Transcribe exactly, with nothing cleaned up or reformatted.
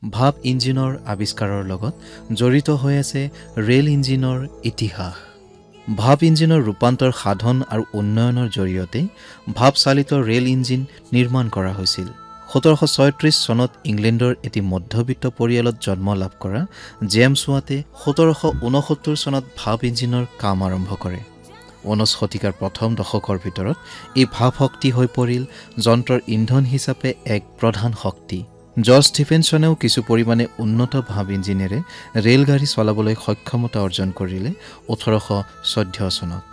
ভাপ ইঞ্জিনৰ আৱিষ্কাৰৰ লগত জড়িত হৈ আছে ৰেল ইঞ্জিনৰ ইতিহাস। ভাপ ইঞ্জিনৰ ৰূপান্তৰ সাধন আৰু উন্নয়নৰ জৰিয়তে ভাপচালিত ৰেল ইঞ্জিন নিৰ্মাণ কৰা হৈছিল। সোতৰশ ছয়ত্ৰিশ চনত ইংলেণ্ডৰ এটি মধ্যবিত্ত পৰিয়ালত জন্ম লাভ কৰা জেমছ ৱাটে সোতৰশ ঊনসত্তৰ চনত ভাপ ইঞ্জিনৰ কাম আৰম্ভ কৰে। ঊনৈছ শতিকাৰ প্ৰথম দশকৰ ভিতৰত এই ভাপ শক্তি হৈ পৰিল যন্ত্ৰৰ ইন্ধন হিচাপে এক প্ৰধান শক্তি। জৰ্জ ষ্টিফেনছনেও কিছু পৰিমাণে উন্নত ভাপ ইঞ্জিনেৰে ৰেলগাড়ী চলাবলৈ সক্ষমতা অৰ্জন কৰিলে ওঠৰশ চৈধ্য চনত।